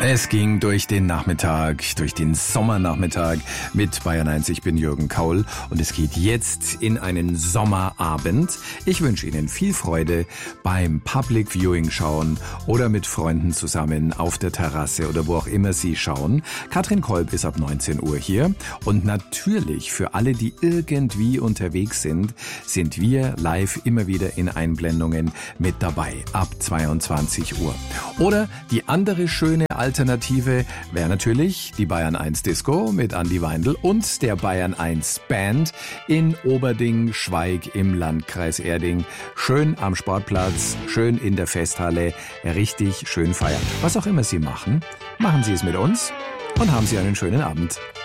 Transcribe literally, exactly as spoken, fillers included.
Es ging durch den Nachmittag, durch den Sommernachmittag mit Bayern eins. Ich bin Jürgen Kaul und es geht jetzt in einen Sommerabend. Ich wünsche Ihnen viel Freude beim Public Viewing schauen oder mit Freunden zusammen auf der Terrasse oder wo auch immer Sie schauen. Katrin Kolb ist ab neunzehn Uhr hier und natürlich für alle, die irgendwie unterwegs sind, sind wir live immer wieder in Einblendungen mit dabei ab zweiundzwanzig Uhr. Oder die andere schöne Alternative wäre natürlich die Bayern eins Disco mit Andi Weindl und der Bayern eins Band in Oberding, Schweig im Landkreis Erding. Schön am Sportplatz, schön in der Festhalle, richtig schön feiern. Was auch immer Sie machen, machen Sie es mit uns und haben Sie einen schönen Abend.